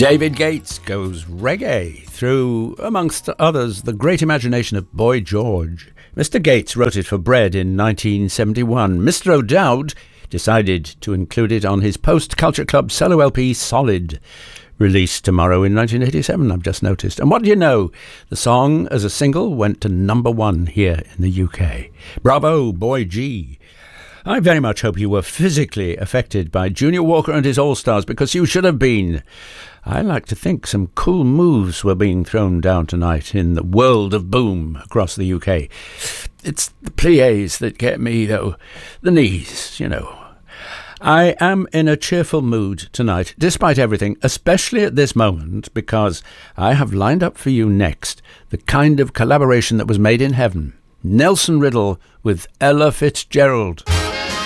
David Gates goes reggae through, amongst others, the great imagination of Boy George. Mr. Gates wrote it for Bread in 1971. Mr. O'Dowd decided to include it on his Post-Culture Club solo LP Solid, released tomorrow in 1987, I've just noticed. And what do you know? The song as a single went to #1 here in the UK. Bravo, Boy G. I very much hope you were physically affected by Junior Walker and his All-Stars, because you should have been. I like to think some cool moves were being thrown down tonight in the world of boom across the UK. It's the pliés that get me, though. The knees, you know. I am in a cheerful mood tonight, despite everything, especially at this moment, because I have lined up for you next the kind of collaboration that was made in heaven. Nelson Riddle with Ella Fitzgerald.